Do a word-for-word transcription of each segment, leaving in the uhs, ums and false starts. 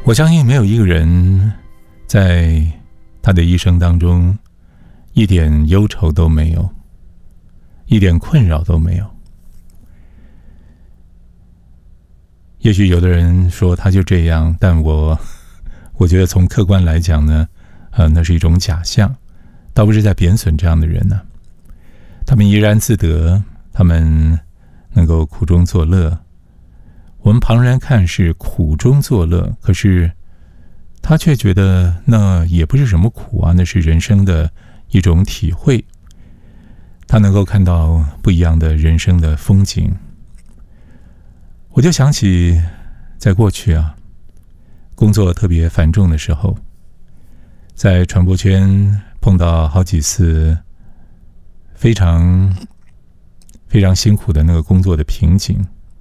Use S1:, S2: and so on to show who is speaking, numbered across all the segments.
S1: 我相信没有一个人在他的一生当中一点忧愁都没有，一点困扰都没有。也许有的人说他就这样，但我我觉得从客观来讲呢，呃，那是一种假象，倒不是在贬损这样的人呢、啊。他们怡然自得，他们能够苦中作乐。我们旁人看是苦中作乐，可是他却觉得那也不是什么苦啊，那是人生的一种体会。他能够看到不一样的人生的风景。我就想起在过去啊，工作特别繁重的时候，在传播圈碰到好几次非常非常辛苦的那个工作的瓶颈，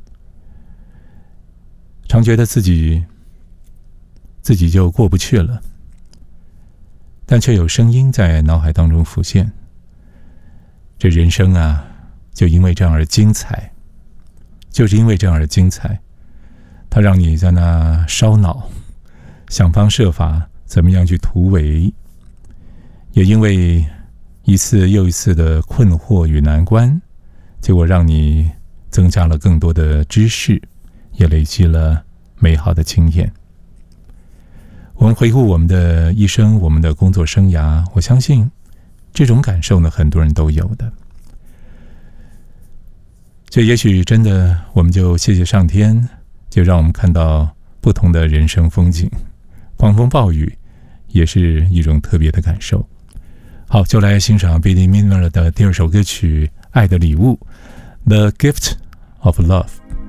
S1: 常觉得自己自己就过不去了，但却有声音在脑海当中浮现，这人生啊，就因为这样而精彩，就是因为这样而精彩，它让你在那烧脑，想方设法怎么样去突围，也因为一次又一次的困惑与难关，结果让你增加了更多的知识，也累积了美好的经验。我们回顾我们的一生，我们的工作生涯，我相信这种感受呢，很多人都有的。所以也许真的我们就谢谢上天，就让我们看到不同的人生风景，狂风暴雨也是一种特别的感受。好，就来欣赏 Billy Miller 的第二首歌曲《爱的礼物》 The Gift of Love。